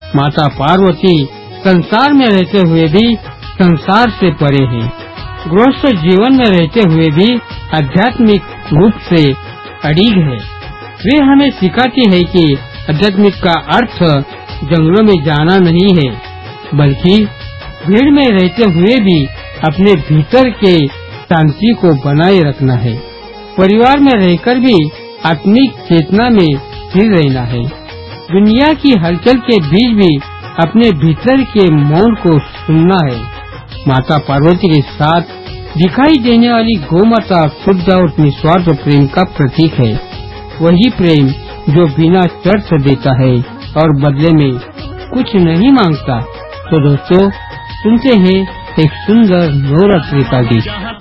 माता पार्वती संसार में रहते हुए भी संसार से परे हैं। गृहस्थ जीवन में रहते हुए भी आध्यात्मिक रूप से अड़िग है। वे हमें सिखाती है कि आध्यात्मिक का अर्थ जंगलों में जाना नहीं है, बल्कि भीड़ में रहते हुए भी अपने भीतर के शांति को बनाए रखना है। परिवार में रहकर भी आत्मिक चेतना में स्थिर रहना है। दुनिया की हलचल के बीच भी अपने भीतर के मौन को सुनना है। माता पार्वती के साथ दिखाई देने वाली गौमाता शुद्ध और निस्वार्थ प्रेम का प्रतीक है। वही प्रेम जो बिना शर्त देता है और बदले में कुछ नहीं मांगता। तो दोस्तों, सुनते हैं एक सुंदर नवरात्रि का गीत।